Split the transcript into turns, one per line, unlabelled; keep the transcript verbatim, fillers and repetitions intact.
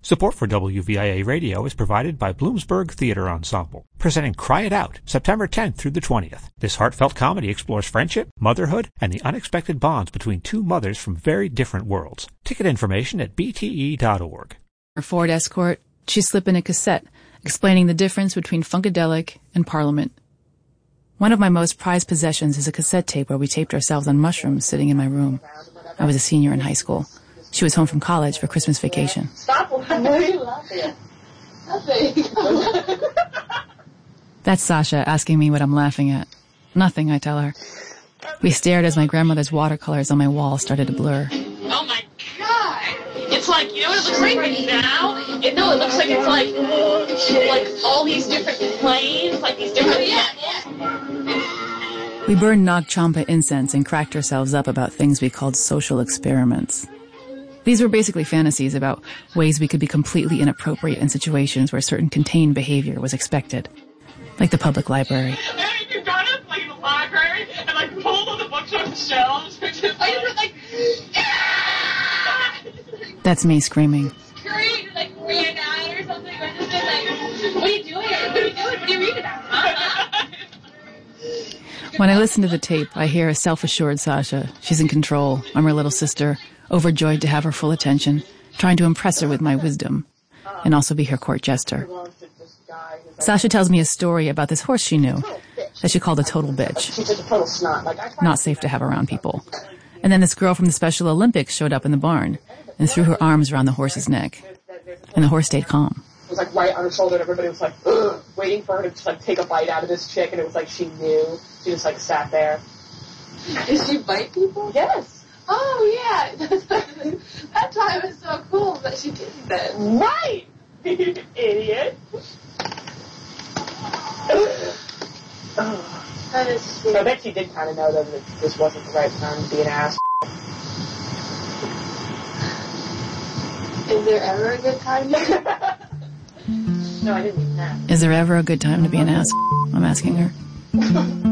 Support for W V I A Radio is provided by Bloomsburg Theater Ensemble, presenting Cry It Out, September tenth through the twentieth. This heartfelt comedy explores friendship, motherhood, and the unexpected bonds between two mothers from very different worlds. Ticket information at b t e dot org.
Her Ford Escort, she slipped in a cassette explaining the difference between Funkadelic and Parliament. One of my most prized possessions is a cassette tape where we taped ourselves on mushrooms sitting in my room. I was a senior in high school. She was home from college for Christmas vacation.
Stop laughing.
That's Sasha asking me what I'm laughing at. Nothing, I tell her. We stared as my grandmother's watercolors on my wall started to blur.
Oh my god! It's like, you know what it looks like right now? It, no, it looks like it's like, like all these different planes, like these different... Yeah, yeah.
We burned Nag Champa incense and cracked ourselves up about things we called social experiments. These were basically fantasies about ways we could be completely inappropriate in situations where certain contained behavior was expected, like the public library.
Hey, you got us like in the library and like pulled all the books off the shelves, which is like, you're like, ah!
That's me screaming.
Scream, like ran out or something. I just been like, what are you doing? What are you doing? What are you reading about? Huh?
When I listen to the tape, I hear a self-assured Sasha. She's in control. I'm her little sister, overjoyed to have her full attention, trying to impress her with my wisdom, and also be her court jester. Sasha tells me a story about this horse she knew, that she called a total bitch. Not safe to have around people. And then this girl from the Special Olympics showed up in the barn and threw her arms around the horse's neck. And the horse stayed calm.
It was like right on her shoulder, and everybody was like, ugh, waiting for her to just like take a bite out of this chick, and it was like she knew. She just like sat there.
Did she bite people?
Yes.
Oh yeah, that time was so cool that she didn't then.
Right, you idiot.
That is sweet.
I bet she did kind of know though that this wasn't the right time to be an ass.
Is there ever a good time?
No, I didn't mean that.
Is there ever a good time to be an ass? I'm asking her.